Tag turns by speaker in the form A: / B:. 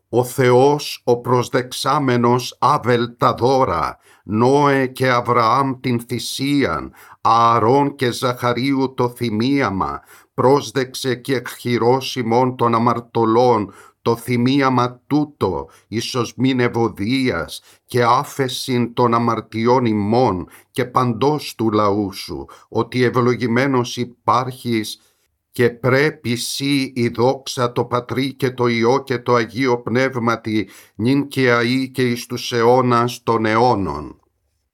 A: Ο Θεός ο προσδεξάμενος Άβελ τα δώρα, Νόε και Αβραάμ την θυσίαν, Ααρών και Ζαχαρίου το θυμίαμα, πρόσδεξε και εκχειρός ημών των αμαρτωλών, το θυμίαμα τούτο, ίσως μην ευωδίας και άφεσιν των αμαρτιών ημών και παντός του λαού σου, ότι ευλογημένος υπάρχεις και πρέπει σύ η δόξα το Πατρί και το Υιό και το Αγίο Πνεύματι, νυν και αεί και εις τους αιώνας των αιώνων.